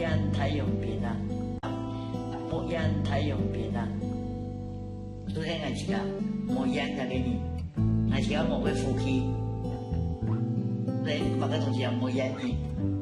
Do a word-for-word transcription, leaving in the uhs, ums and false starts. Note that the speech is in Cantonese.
烟太用兵啊，莫烟太用兵啊。昨天俺去个莫烟才给你，俺去个莫会服气。对，把个东西要莫烟你。